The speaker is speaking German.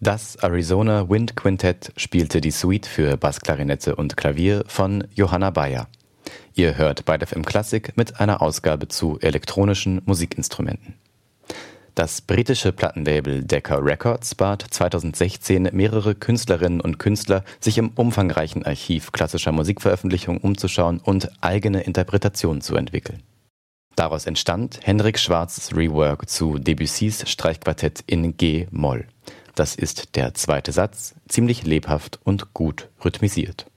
Das Arizona Wind Quintett spielte die Suite für Bassklarinette und Klavier von Johanna Bayer. Ihr hört bei der FM Klassik mit einer Ausgabe zu elektronischen Musikinstrumenten. Das britische Plattenlabel Decca Records bat 2016 mehrere Künstlerinnen und Künstler, sich im umfangreichen Archiv klassischer Musikveröffentlichungen umzuschauen und eigene Interpretationen zu entwickeln. Daraus entstand Hendrik Schwarzes Rework zu Debussys Streichquartett in G-Moll. Das ist der zweite Satz, ziemlich lebhaft und gut rhythmisiert.